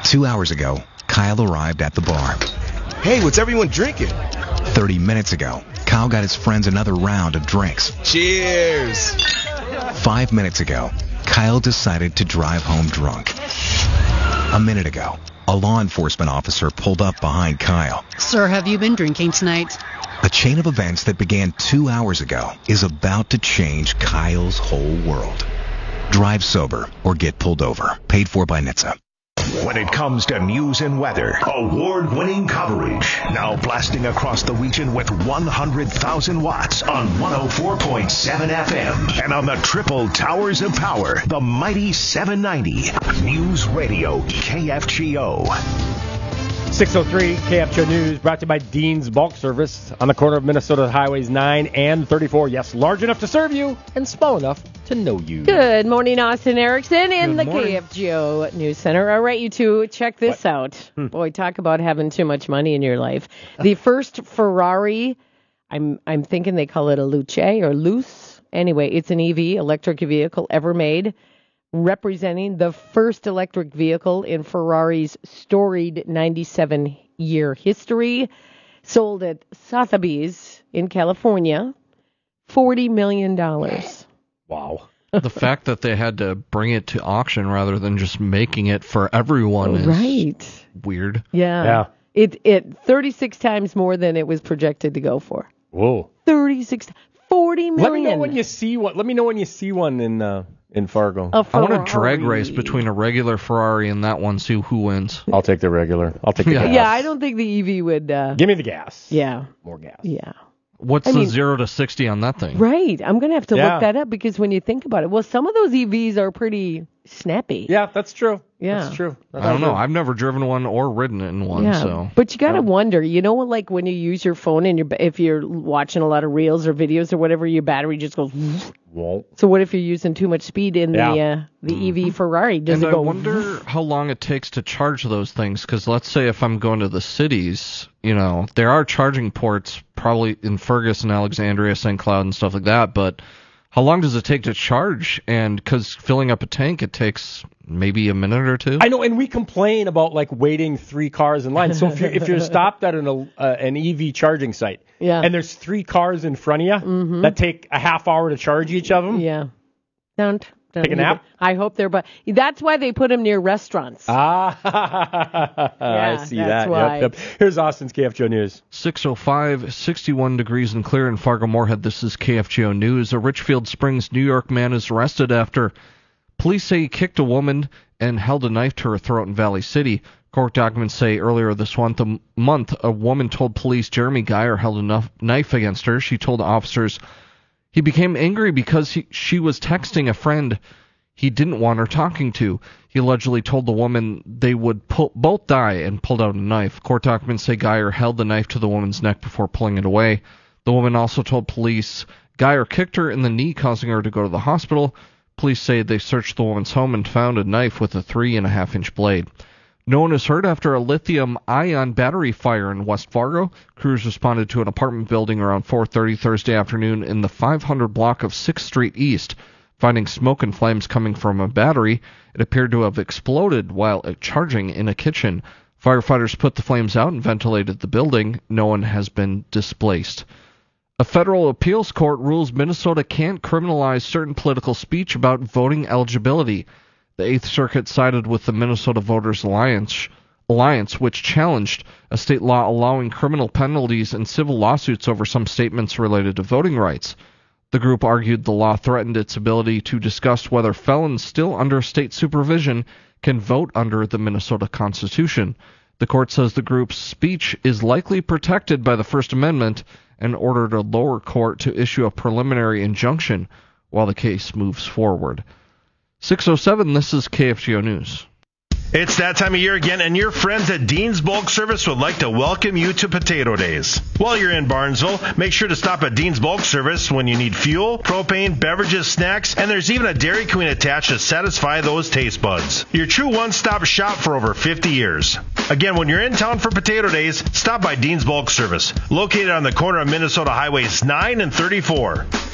2 hours ago, Kyle arrived at the bar. Hey, what's everyone drinking? 30 minutes ago, Kyle got his friends another round of drinks. Cheers! 5 minutes ago, Kyle decided to drive home drunk. A minute ago, a law enforcement officer pulled up behind Kyle. Sir, have you been drinking tonight? A chain of events that began 2 hours ago is about to change Kyle's whole world. Drive sober or get pulled over. Paid for by NHTSA. When it comes to news and weather, award-winning coverage. Now blasting across the region with 100,000 watts on 104.7 FM. And on the triple towers of power, the mighty 790. News Radio KFGO. 6:03 KFGO News brought to you by Dean's Bulk Service on the corner of Minnesota Highways 9 and 34. Yes, large enough to serve you and small enough to know you. Good morning, Austin Erickson in the morning. KFGO News Center. All right, you two, check this out. Boy, talk about having too much money in your life. The first Ferrari, I'm thinking they call it a Luce or Luce. Anyway, it's an EV, electric vehicle ever made, representing the first electric vehicle in Ferrari's storied 97-year history, sold at Sotheby's in California, $40 million. Wow. The fact that they had to bring it to auction rather than just making it for everyone is right. Weird. Yeah. It 36 times more than it was projected to go for. Whoa. 40 million. Let me know when you see one. Let me know when you see one in Fargo. I want a drag race between a regular Ferrari and that one, see who wins. I'll take the regular. I'll take the gas. Yeah, I don't think the EV would. Give me the gas. Yeah. More gas. Yeah. What's the 0 to 60 on that thing? Right. I'm going to have to look that up because when you think about it, well, some of those EVs are pretty snappy. Yeah, that's true. Yeah. That's true. I don't know. I've never driven one or ridden in one. Yeah. So. But you got to wonder, like when you use your phone and if you're watching a lot of reels or videos or whatever, your battery just goes. Whoa. So what if you're using too much speed in the EV Ferrari? Does it go? I wonder how long it takes to charge those things. Because let's say if I'm going to the cities, there are charging ports probably in Ferguson, Alexandria, St. Cloud, and stuff like that. But how long does it take to charge? And because filling up a tank, it takes maybe a minute or two. I know, and we complain about waiting 3 cars in line. So if you're stopped at an EV charging site, and there's 3 cars in front of you that take a half hour to charge each of them, don't take a nap. I hope they're, but that's why they put them near restaurants. I see that's that. Why. Yep. Here's Austin's KFGO News. 6:05, 61 degrees and clear in Fargo-Moorhead. This is KFGO News. A Richfield Springs, New York man is arrested after police say he kicked a woman and held a knife to her throat in Valley City. Court documents say earlier this month, a woman told police Jeremy Geyer held a knife against her. She told officers he became angry because she was texting a friend he didn't want her talking to. He allegedly told the woman they would both die and pulled out a knife. Court documents say Geyer held the knife to the woman's neck before pulling it away. The woman also told police Geyer kicked her in the knee, causing her to go to the hospital. Police say they searched the woman's home and found a knife with a 3.5-inch blade. No one is hurt after a lithium-ion battery fire in West Fargo. Crews responded to an apartment building around 4:30 Thursday afternoon in the 500 block of 6th Street East. Finding smoke and flames coming from a battery, it appeared to have exploded while charging in a kitchen. Firefighters put the flames out and ventilated the building. No one has been displaced. A federal appeals court rules Minnesota can't criminalize certain political speech about voting eligibility. The 8th Circuit sided with the Minnesota Voters Alliance, which challenged a state law allowing criminal penalties and civil lawsuits over some statements related to voting rights. The group argued the law threatened its ability to discuss whether felons still under state supervision can vote under the Minnesota Constitution. The court says the group's speech is likely protected by the First Amendment and ordered a lower court to issue a preliminary injunction while the case moves forward. 6:07, this is KFGO News. It's that time of year again, and your friends at Dean's Bulk Service would like to welcome you to Potato Days. While you're in Barnesville, make sure to stop at Dean's Bulk Service when you need fuel, propane, beverages, snacks, and there's even a Dairy Queen attached to satisfy those taste buds. Your true one-stop shop for over 50 years. Again, when you're in town for Potato Days, stop by Dean's Bulk Service, located on the corner of Minnesota Highways 9 and 34.